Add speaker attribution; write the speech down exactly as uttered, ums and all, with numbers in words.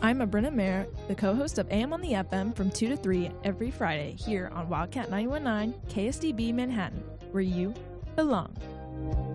Speaker 1: I'm Abrinna Mayer, the co-host of A M on the F M from two to three every Friday here on Wildcat nine one nine K S D B Manhattan, where you belong.